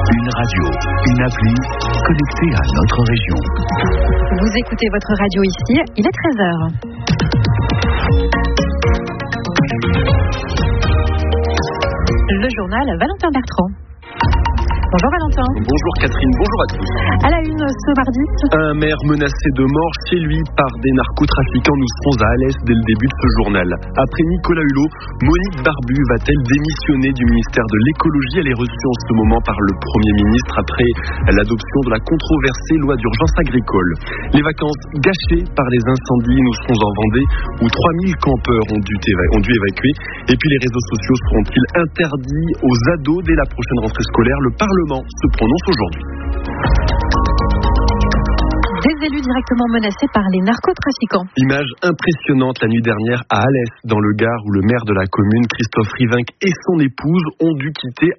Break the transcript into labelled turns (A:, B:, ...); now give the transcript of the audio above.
A: Une radio, une appli connectée à notre région.
B: Vous écoutez votre radio ici, il est 13h. Le journal Valentin Bertrand. Bonjour Valentin.
C: Bonjour Catherine, bonjour à tous.
B: À la une ce mardi.
C: Un maire menacé de mort chez lui par des narcotrafiquants. Nous serons à Alès dès le début de ce journal. Après Nicolas Hulot, Monique Barbu va-t-elle démissionner du ministère de l'écologie? Elle est reçue en ce moment par le Premier ministre après l'adoption de la controversée loi d'urgence agricole. Les vacances gâchées par les incendies. Nous serons en Vendée où 3000 campeurs ont dû évacuer. Et puis les réseaux sociaux seront-ils interdits aux ados dès la prochaine rentrée scolaire? Le Parlement se prononce aujourd'hui.
B: Des élus directement menacés par les narcotrafiquants.
C: Image impressionnante la nuit dernière à Alès, dans le Gard, où le maire de la commune, Christophe Rivinc, et son épouse ont dû quitter